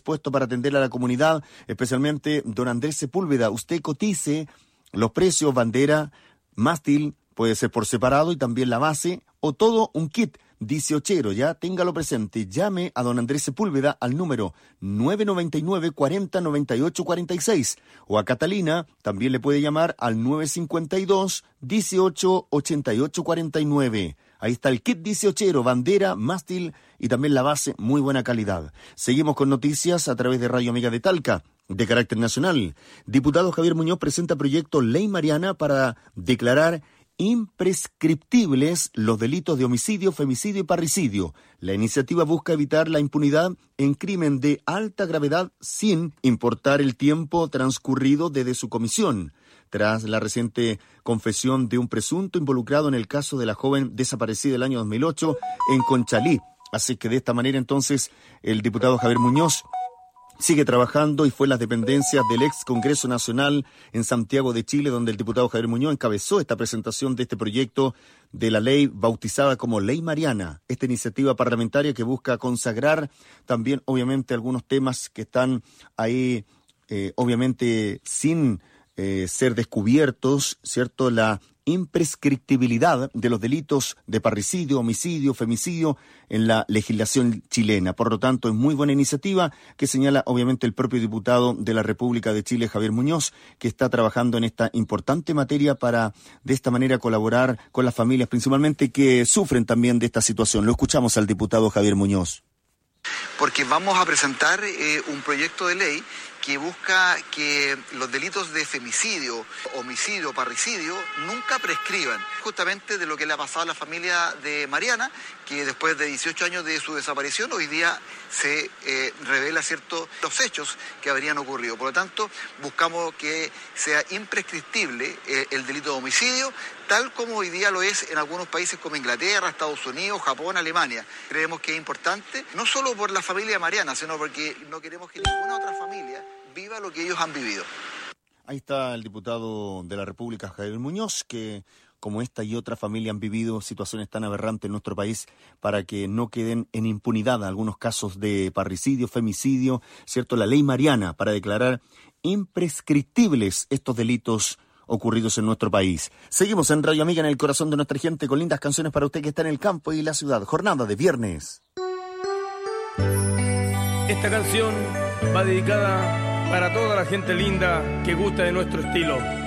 dispuesto para atender a la comunidad, especialmente don Andrés Sepúlveda. Usted cotice los precios, bandera, mástil, puede ser por separado y también la base, o todo un kit 18, ya téngalo presente. Llame a don Andrés Sepúlveda al número 999 40 98 46 o a Catalina también le puede llamar al 952 18 88 49. Ahí está el kit 18, bandera, mástil y también la base, muy buena calidad. Seguimos con noticias a través de Radio Amiga de Talca. De carácter nacional, diputado Javier Muñoz presenta proyecto Ley Mariana para declarar imprescriptibles los delitos de homicidio, femicidio y parricidio. La iniciativa busca evitar la impunidad en crimen de alta gravedad sin importar el tiempo transcurrido desde su comisión, tras la reciente confesión de un presunto involucrado en el caso de la joven desaparecida el año 2008 en Conchalí. Así que de esta manera entonces el diputado Javier Muñoz sigue trabajando y fue en las dependencias del ex Congreso Nacional en Santiago de Chile, donde el diputado Javier Muñoz encabezó esta presentación de este proyecto de la ley bautizada como Ley Mariana, esta iniciativa parlamentaria que busca consagrar también, obviamente, algunos temas que están ahí, obviamente, sin ser descubiertos, ¿cierto?, la imprescriptibilidad de los delitos de parricidio, homicidio, femicidio en la legislación chilena. Por lo tanto, es muy buena iniciativa que señala obviamente el propio diputado de la República de Chile, Javier Muñoz, que está trabajando en esta importante materia para de esta manera colaborar con las familias principalmente que sufren también de esta situación. Lo escuchamos al diputado Javier Muñoz. Porque vamos a presentar un proyecto de ley que busca que los delitos de femicidio, homicidio, parricidio nunca prescriban. Justamente de lo que le ha pasado a la familia de Mariana, que después de 18 años de su desaparición, hoy día se revela los hechos que habrían ocurrido. Por lo tanto, buscamos que sea imprescriptible el delito de homicidio, tal como hoy día lo es en algunos países como Inglaterra, Estados Unidos, Japón, Alemania. Creemos que es importante, no solo por la familia de Mariana, sino porque no queremos que ninguna otra familia viva lo que ellos han vivido. Ahí está el diputado de la República, Javier Muñoz, que como esta y otra familia han vivido situaciones tan aberrantes en nuestro país para que no queden en impunidad algunos casos de parricidio, femicidio, ¿cierto? La ley Mariana para declarar imprescriptibles estos delitos ocurridos en nuestro país. Seguimos en Radio Amiga, en el corazón de nuestra gente, con lindas canciones para usted que está en el campo y la ciudad. Jornada de viernes. Esta canción va dedicada para toda la gente linda que gusta de nuestro estilo.